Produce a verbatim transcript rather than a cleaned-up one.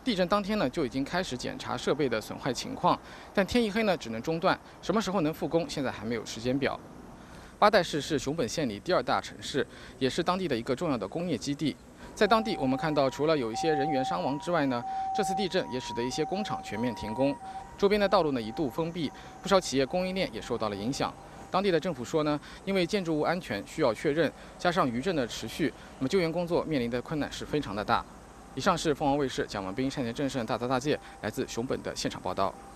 地震当天呢就已经开始检查设备的损坏情况，但天一黑呢只能中断，什么时候能复工，现在还没有时间表。八代市是熊本县里第二大城市，也是当地的一个重要的工业基地。在当地，我们看到除了有一些人员伤亡之外呢，这次地震也使得一些工厂全面停工，周边的道路呢一度封闭，不少企业供应链也受到了影响。当地的政府说呢，因为建筑物安全需要确认，加上余震的持续，那么救援工作面临的困难是非常的大。以上是凤凰卫视蒋文斌、单田正胜、大泽大介来自熊本的现场报道。